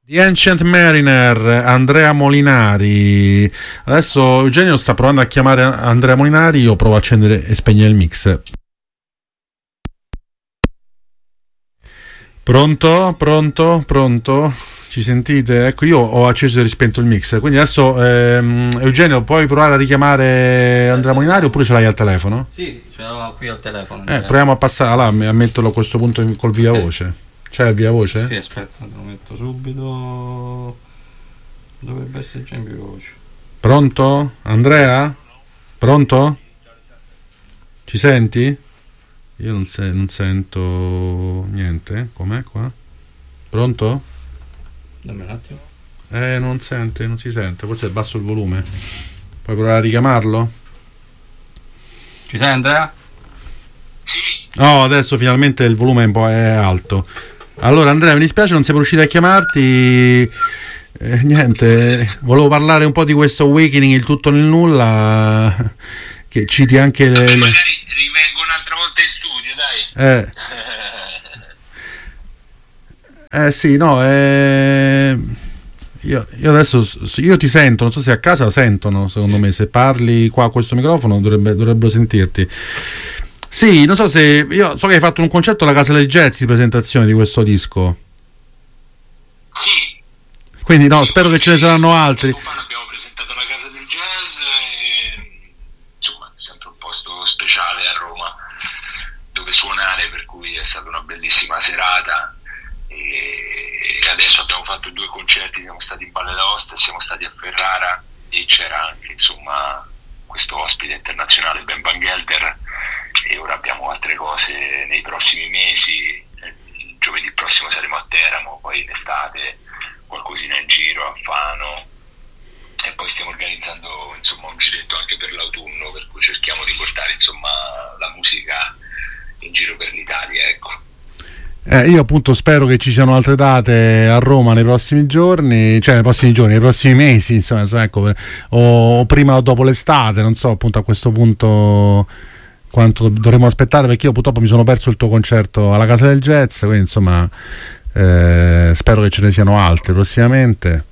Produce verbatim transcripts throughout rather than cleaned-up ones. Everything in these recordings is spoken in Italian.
The Ancient Mariner, Andrea Molinari. Adesso Eugenio sta provando a chiamare Andrea Molinari, io provo a accendere e spegnere il mix. Pronto? Pronto? Pronto? Ci sentite? Ecco, io ho acceso e rispento il mix, quindi adesso ehm, Eugenio, puoi provare a richiamare Andrea Molinari oppure ce l'hai al telefono? Sì, ce l'ho qui al telefono. Eh, proviamo a passare, allora, a metterlo a questo punto col via voce. C'è il via voce? Sì, aspetta, te lo metto subito. Dovrebbe essere già in via voce. Pronto? Andrea? Pronto? Ci senti? Io non, se- non sento niente. Com'è qua? Pronto? Dammi un attimo. Eh, non sente, non si sente. Forse è basso il volume. Puoi provare a richiamarlo? Ci sei, Andrea? Sì. Oh, adesso finalmente il volume è un po' è alto. Allora Andrea, mi dispiace, non siamo riusciti a chiamarti. Eh, niente, volevo parlare un po' di questo Awakening, il tutto nel nulla, che citi anche le, le... Magari rivengo un'altra volta in studio, dai. Eh, eh sì, no, eh... Io, io adesso io ti sento, non so se a casa sentono, secondo sì. me, se parli qua a questo microfono dovrebbe, dovrebbero sentirti. Sì, non so se... Io so che hai fatto un concerto alla Casa del Jazz di presentazione di questo disco. Sì. Quindi no, sì, spero che ce ne saranno altri. Abbiamo presentato alla Casa del Jazz e, insomma, è sempre un posto speciale a Roma dove suonare, per cui è stata una bellissima serata. E adesso abbiamo fatto due concerti, siamo stati in Valle d'Aosta e siamo stati a Ferrara e c'era anche, insomma, questo ospite internazionale, Ben Van Gelder, e ora abbiamo altre cose nei prossimi mesi. Il giovedì prossimo saremo a Teramo, poi in estate qualcosina in giro a Fano e poi stiamo organizzando, insomma, un giretto anche per l'autunno, per cui cerchiamo di portare, insomma, la musica in giro per l'Italia, ecco. Eh, io appunto spero che ci siano altre date a Roma nei prossimi giorni, cioè nei prossimi giorni, nei prossimi mesi, insomma, insomma ecco, o prima o dopo l'estate, non so appunto a questo punto quanto dovremo aspettare, perché io purtroppo mi sono perso il tuo concerto alla Casa del Jazz, quindi insomma eh, spero che ce ne siano altri prossimamente.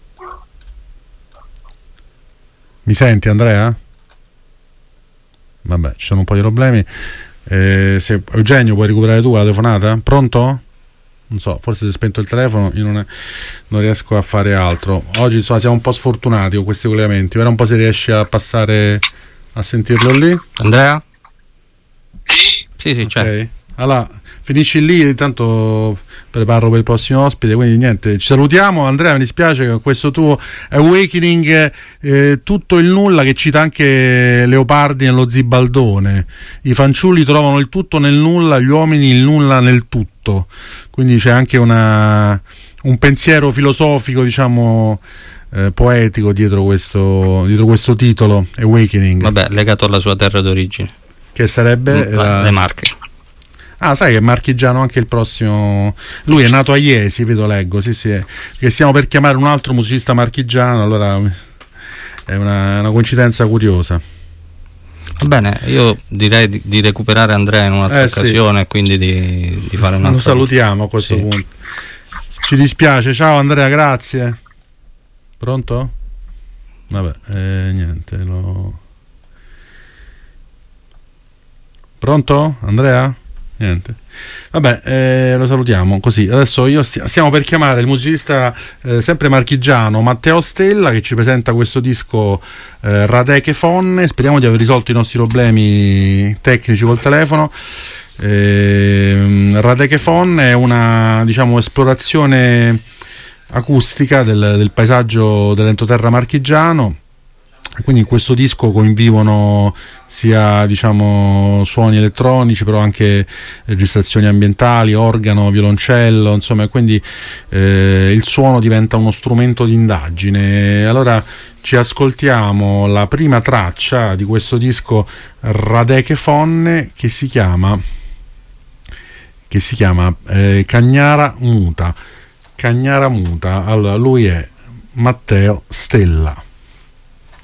Mi senti, Andrea? Vabbè, ci sono un po' di problemi. Eh, se, Eugenio, puoi recuperare tu la telefonata? Pronto? Non so, forse si è spento il telefono, io non, è, non riesco a fare altro. Oggi insomma siamo un po' sfortunati con questi collegamenti. Vediamo un po' se riesci a passare a sentirlo lì. Andrea? Sì? Sì, sì, c'è. Ok, allora finisci lì, intanto preparo per il prossimo ospite, quindi niente, ci salutiamo. Andrea, mi dispiace che questo tuo Awakening eh, tutto il nulla, che cita anche Leopardi nello Zibaldone, i fanciulli trovano il tutto nel nulla, gli uomini il nulla nel tutto, quindi c'è anche una, un pensiero filosofico, diciamo eh, poetico dietro questo, dietro questo titolo Awakening. Vabbè, legato alla sua terra d'origine, che sarebbe mm, la... le Marche. Ah, sai che è marchigiano anche il prossimo. Lui è nato a Iesi, vedo, leggo. Sì, sì. Che stiamo per chiamare un altro musicista marchigiano. Allora è una, una coincidenza curiosa. Va bene, io direi di, di recuperare Andrea in un'altra eh, occasione, sì. Quindi di, di fare un'altra. Lo salutiamo a questo sì. punto. Ci dispiace. Ciao Andrea, grazie. Pronto? Vabbè, eh, niente. Lo... Pronto, Andrea? Niente. Vabbè, eh, lo salutiamo così. Adesso io sti- stiamo per chiamare il musicista eh, sempre marchigiano Matteo Stella, che ci presenta questo disco eh, Radeche Fonne. Speriamo di aver risolto i nostri problemi tecnici col telefono. eh, Radeche Fonne è una, diciamo, esplorazione acustica del, del paesaggio dell'entroterra marchigiano. Quindi in questo disco convivono sia, diciamo, suoni elettronici, però anche registrazioni ambientali, organo, violoncello, insomma, quindi eh, il suono diventa uno strumento di indagine. Allora ci ascoltiamo la prima traccia di questo disco Radeche Fonne, che si chiama che si chiama eh, Cagnara Muta. Cagnara Muta. Allora lui è Matteo Stella.